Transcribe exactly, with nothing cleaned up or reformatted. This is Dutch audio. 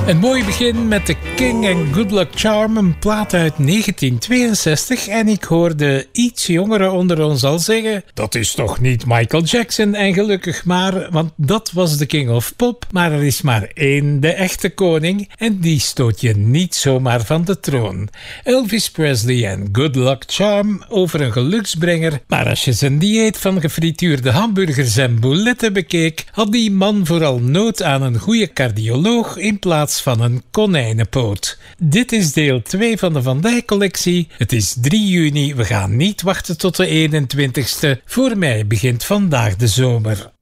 Een mooi begin met The King and Good Luck Charm, een plaat uit negentien tweeënzestig. En ik hoorde iets jongeren onder ons al zeggen, dat is toch niet Michael Jackson? En gelukkig maar, want dat was de King of Pop. Maar er is maar één, de echte koning. En die stoot je niet zomaar van de troon. Elvis Presley en Good Luck Charm over een geluksbrenger. Maar als je zijn dieet van gefrituurde hamburgers en bouletten bekeek, had die man vooral nood aan een goede cardioloog in plaats van een konijnenpoot. Dit is deel twee van de Van Dijk collectie. Het is drie juni, we gaan niet wachten tot de eenentwintigste. Voor mij begint vandaag de zomer.